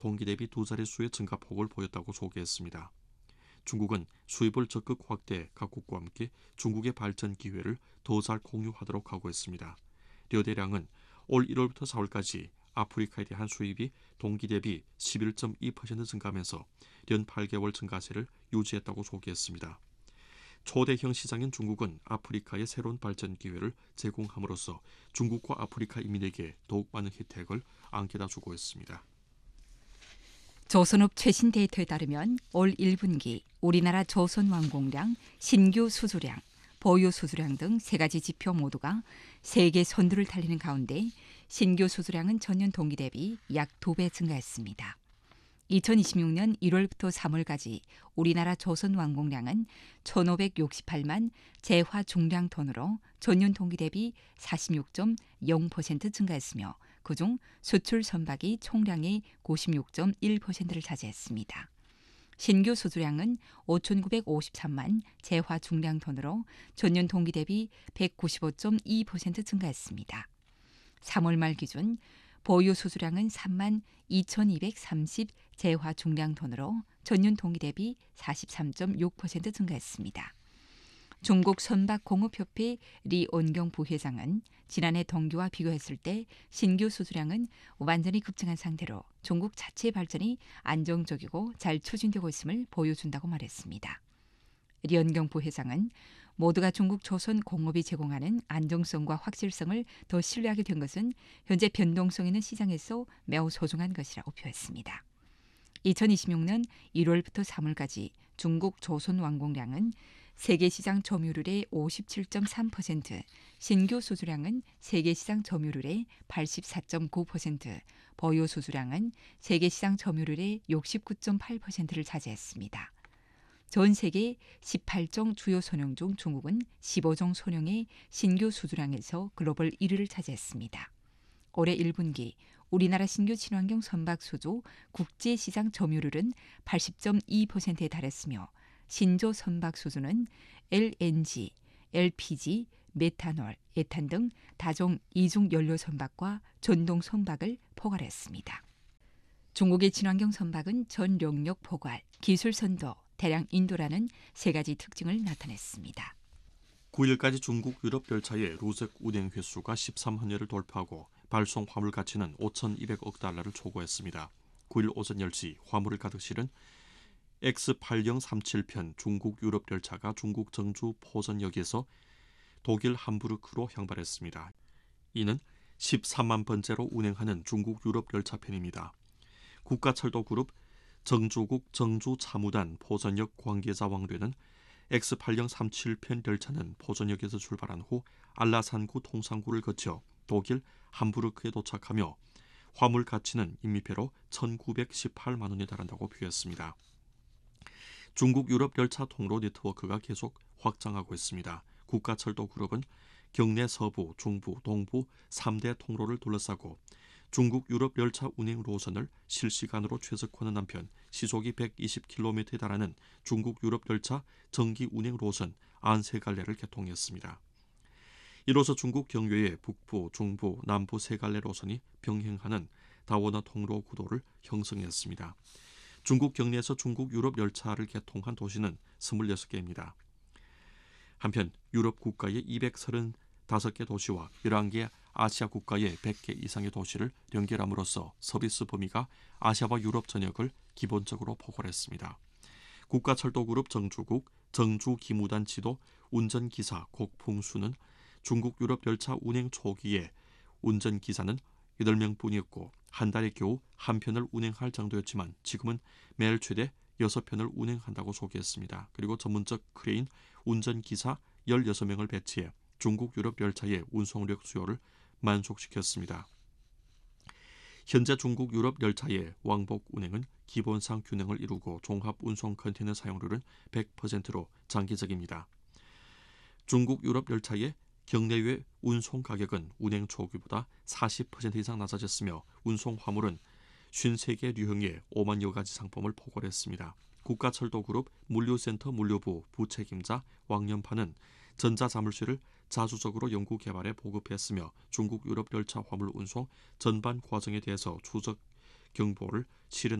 동기 대비 2자릿수의 증가폭을 보였다고 소개했습니다. 중국은 수입을 적극 확대해 각국과 함께 중국의 발전 기회를 더 잘 공유하도록 각오했습니다. 려 대량은 올 1월부터 4월까지 아프리카에 대한 수입이 동기 대비 11.2% 증가하면서 연 8개월 증가세를 유지했다고 소개했습니다. 초대형 시장인 중국은 아프리카의 새로운 발전 기회를 제공함으로써 중국과 아프리카 인민에게 더욱 많은 혜택을 안겨다 주고 있습니다. 조선업 최신 데이터에 따르면 올 1분기 우리나라 조선왕공량, 신규 수주량, 보유 수주량 등 세 가지 지표 모두가 세계 선두를 달리는 가운데 신규 수주량은 전년 동기 대비 약 2배 증가했습니다. 2026년 1월부터 3월까지 우리나라 조선왕공량은 1,568만 재화 중량 톤으로 전년 동기 대비 46.0% 증가했으며 그중 수출 선박이 총량의 96.1%를 차지했습니다. 신규 수주량은 5,953만 재화 중량 톤으로 전년 동기 대비 195.2% 증가했습니다. 3월 말 기준 보유 수주량은 3만 2,230 재화 중량 톤으로 전년 동기 대비 43.6% 증가했습니다. 중국 선박공업협회 리온경 부회장은 지난해 동기와 비교했을 때 신규 수주량은 완전히 급증한 상태로 중국 자체 발전이 안정적이고 잘 추진되고 있음을 보여준다고 말했습니다. 리온경 부회장은 모두가 중국 조선 공업이 제공하는 안정성과 확실성을 더 신뢰하게 된 것은 현재 변동성 있는 시장에서 매우 소중한 것이라고 표했습니다. 2026년 1월부터 3월까지 중국 조선왕공량은 세계시장 점유율의 57.3%, 신규 수주량은 세계시장 점유율의 84.9%, 보유 수주량은 세계시장 점유율의 69.8%를 차지했습니다. 전 세계 18종 주요 선용 중 중국은 15종 선용의 신규 수주량에서 글로벌 1위를 차지했습니다. 올해 1분기 우리나라 신규 친환경 선박 수주 국제시장 점유율은 80.2%에 달했으며 신조 선박 수주는 LNG, LPG, 메탄올, 에탄 등 다종 이중 연료 선박과 전동 선박을 포괄했습니다. 중국의 친환경 선박은 전 용역 포괄, 기술 선도, 대량 인도라는 세 가지 특징을 나타냈습니다. 9일까지 중국 유럽 열차의 루색 운행 횟수가 13만 회를 돌파하고 발송 화물 가치는 5,200억 달러를 초과했습니다. 9일 오전 10시 화물을 가득 실은 X8037편 중국 유럽 열차가 중국 정주 포전역에서 독일 함부르크로 향발했습니다. 이는 13만 번째로 운행하는 중국 유럽 열차편입니다. 국가철도그룹 정주국 정주차무단 포전역 관계자와 는 X8037편 열차는 포전역에서 출발한 후 알라산구 통상구를 거쳐 독일 함부르크에 도착하며 화물 가치는 인미표로 1,918만 원에 달한다고 표했습니다. 중국 유럽 열차 통로 네트워크가 계속 확장하고 있습니다. 국가철도그룹은 경내 서부, 중부, 동부 3대 통로를 둘러싸고 중국 유럽 열차 운행 노선을 실시간으로 최적화하는 한편 시속이 120km에 달하는 중국 유럽 열차 정기 운행 노선 93갈래를 개통했습니다. 이로써 중국 경유의 북부, 중부, 남부 3갈래 노선이 병행하는 다원화 통로 구도를 형성했습니다. 중국 경내에서 중국 유럽 열차를 개통한 도시는 26개입니다. 한편 유럽 국가의 235개 도시와 11개 아시아 국가의 100개 이상의 도시를 연결함으로써 서비스 범위가 아시아와 유럽 전역을 기본적으로 포괄했습니다. 국가철도그룹 정주국 정주기무단 지도 운전기사 곡풍수는 중국 유럽 열차 운행 초기에 운전기사는 8명뿐이었고 한 달에 겨우 한 편을 운행할 정도였지만 지금은 매일 최대 6편을 운행한다고 소개했습니다. 그리고 전문적 크레인 운전기사 16명을 배치해 중국 유럽 열차의 운송력 수요를 만족시켰습니다. 현재 중국 유럽 열차의 왕복 운행은 기본상 균형을 이루고 종합 운송 컨테이너 사용률은 100%로 장기적입니다. 중국 유럽 열차의 경내외 운송 가격은 운행 초기보다 40% 이상 낮아졌으며 운송 화물은 53개 류형의 5만여 가지 상품을 포괄했습니다. 국가철도그룹 물류센터 물류부 부책임자 왕연파는 전자자물쇠를 자주적으로 연구 개발에 보급했으며 중국 유럽 열차 화물 운송 전반 과정에 대해서 추적 경보를 실은